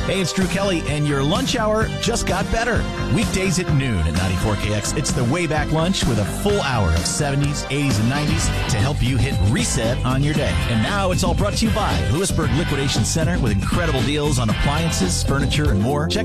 Hey, it's Drew Kelly, and your lunch hour just got better. Weekdays at noon at 94KX. It's the Way Back Lunch with a full hour of 70s, 80s, and 90s to help you hit reset on your day. And now it's all brought to you by Lewisburg Liquidation Center with incredible deals on appliances, furniture, and more. Check